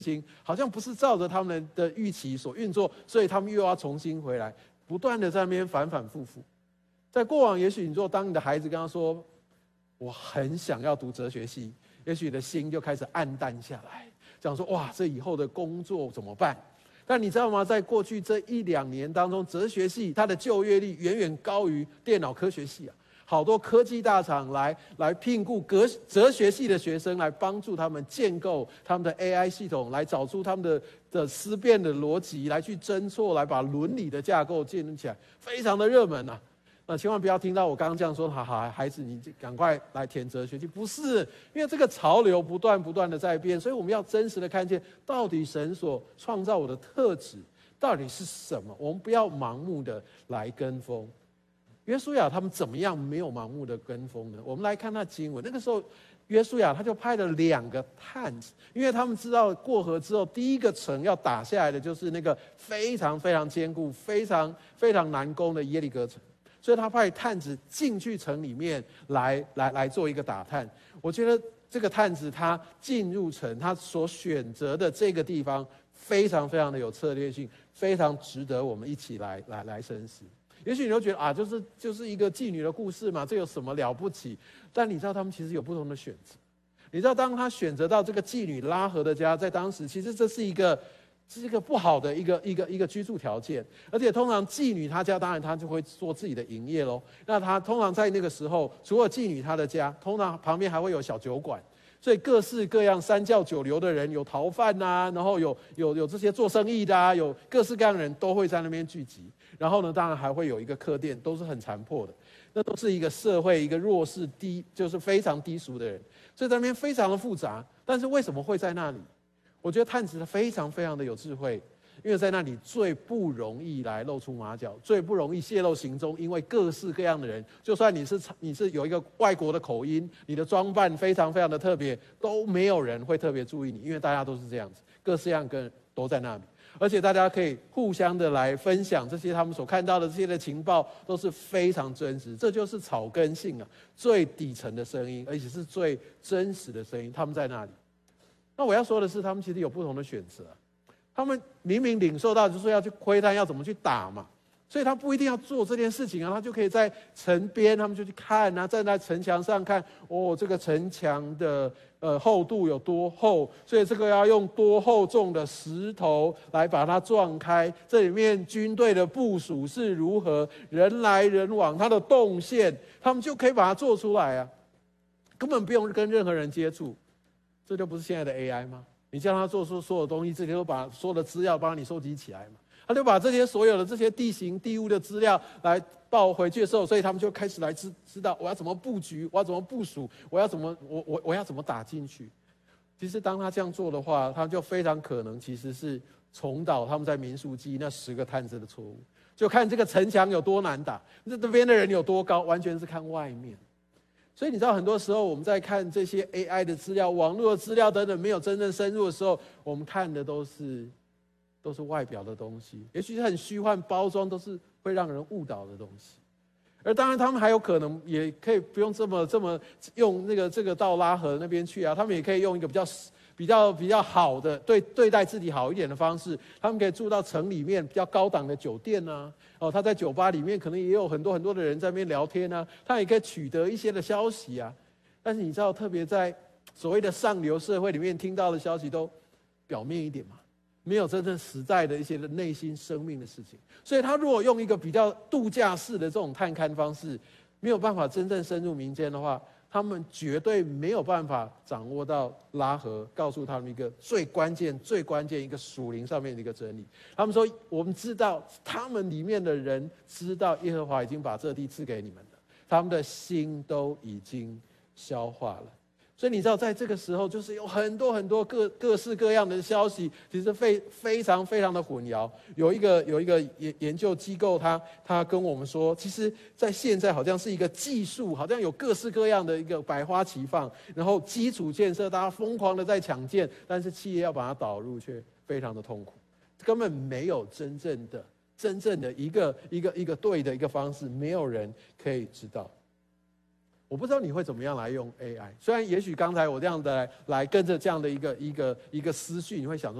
情好像不是照着他们的预期所运作，所以他们又要重新回来，不断的在那边反反复复。在过往，也许当你的孩子跟他说我很想要读哲学系，也许你的心就开始暗淡下来，讲说哇，这以后的工作怎么办？但你知道吗？在过去这1-2年当中，哲学系它的就业率远远高于电脑科学系啊。好多科技大厂来聘雇哲学系的学生，来帮助他们建构他们的 AI 系统，来找出他们的思辨的逻辑，来去侦错，来把伦理的架构建立起来，非常的热门啊。那千万不要听到我刚刚这样说，好，孩子你赶快来填哲学系，不是，因为这个潮流不断的在变，所以我们要真实的看见，到底神所创造我的特质到底是什么，我们不要盲目的来跟风。约书亚他们怎么样没有盲目的跟风呢？我们来看那经文，那个时候约书亚他就派了2个探子，因为他们知道过河之后第一个城要打下来的就是那个非常坚固、非常难攻的耶利哥城，所以他派探子进去城里面来做一个打探。我觉得这个探子他进入城，他所选择的这个地方非常的有策略性，非常值得我们一起来深思。也许你会觉得啊，就是一个妓女的故事嘛，这有什么了不起？但你知道他们其实有不同的选择。你知道，当他选择到这个妓女拉合的家，在当时其实这是一个不好的一个居住条件，而且通常妓女她家当然她就会做自己的营业咯。那她通常在那个时候，除了妓女她的家，通常旁边还会有小酒馆。所以各式各样三教九流的人，有逃犯啊，然后有这些做生意的啊，有各式各样的人都会在那边聚集。然后呢，当然还会有一个客店，都是很残破的，那都是一个社会一个弱势就是非常低俗的人，所以在那边非常的复杂。但是为什么会在那里？我觉得探子非常的有智慧，因为在那里最不容易来露出马脚，最不容易泄露行踪，因为各式各样的人，就算你是有一个外国的口音，你的装扮非常的特别，都没有人会特别注意你，因为大家都是这样子，各式各样的人都在那里。而且大家可以互相的来分享这些他们所看到的这些的情报，都是非常真实。这就是草根性啊，最底层的声音，而且是最真实的声音。他们在那里。那我要说的是，他们其实有不同的选择。他们明明领受到就是说要去窥探，要怎么去打嘛，所以他不一定要做这件事情啊，他就可以在城边，他们就去看啊，站在城墙上看，哦，这个城墙的厚度有多厚，所以这个要用多厚重的石头来把它撞开。这里面军队的部署是如何，人来人往，它的动线，他们就可以把它做出来啊，根本不用跟任何人接触。这就不是现在的 AI 吗？你叫他做出所有东西，这些都把所有的资料帮你收集起来嘛。他就把这些所有的这些地形地物的资料来报回去的时候，所以他们就开始来知道我要怎么布局，我要怎么部署，我要怎么打进去。其实当他这样做的话，他就非常可能其实是重蹈他们在民数记那10个探子的错误，就看这个城墙有多难打，这边的人有多高，完全是看外面。所以你知道，很多时候我们在看这些 AI 的资料、网络的资料等等，没有真正深入的时候，我们看的都是外表的东西，也许是很虚幻包装，都是会让人误导的东西。而当然，他们还有可能也可以不用这么用这个到拉合那边去啊，他们也可以用一个比较好的对待自己好一点的方式，他们可以住到城里面比较高档的酒店啊。他在酒吧里面可能也有很多的人在那边聊天啊，他也可以取得一些的消息啊。但是你知道，特别在所谓的上流社会里面听到的消息都表面一点嘛，没有真正实在的一些的内心生命的事情。所以他如果用一个比较度假式的这种探勘方式，没有办法真正深入民间的话，他们绝对没有办法掌握到拉合告诉他们一个最关键一个属灵上面的一个真理。他们说，我们知道他们里面的人知道耶和华已经把这地赐给你们了，他们的心都已经消化了。所以你知道，在这个时候，就是有很多各式各样的消息，其实非常的混淆。有一个研究机构，他跟我们说，其实在现在好像是一个技术，好像有各式各样的一个百花齐放，然后基础建设大家疯狂的在抢建，但是企业要把它导入却非常的痛苦，根本没有真正的一个对的一个方式，没有人可以知道。 我不知道你会怎么样来用 AI。虽然也许刚才我这样的来跟着这样的一个思绪，你会想说。